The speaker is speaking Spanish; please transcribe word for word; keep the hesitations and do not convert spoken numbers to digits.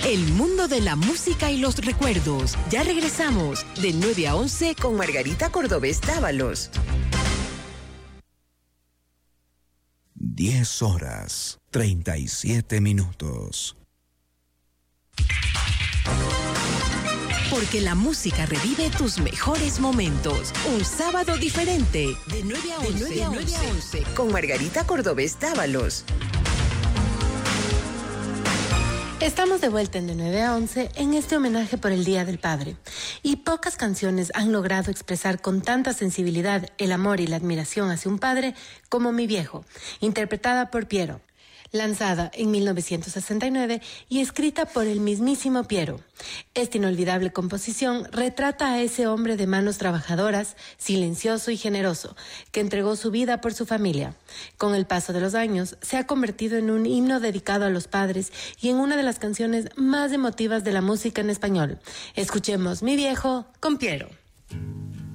El mundo de la música y los recuerdos. Ya regresamos de nueve a once con Margarita Cordobés Dávalos. diez horas, treinta y siete minutos. Porque la música revive tus mejores momentos. Un sábado diferente. De nueve a once. Con Margarita Cordobés Dávalos. Estamos de vuelta en De nueve a once en este homenaje por el Día del Padre. Y pocas canciones han logrado expresar con tanta sensibilidad el amor y la admiración hacia un padre como Mi Viejo, interpretada por Piero. Lanzada en mil novecientos sesenta y nueve y escrita por el mismísimo Piero. Esta inolvidable composición retrata a ese hombre de manos trabajadoras, silencioso y generoso, que entregó su vida por su familia. Con el paso de los años, se ha convertido en un himno dedicado a los padres y en una de las canciones más emotivas de la música en español. Escuchemos Mi Viejo con Piero.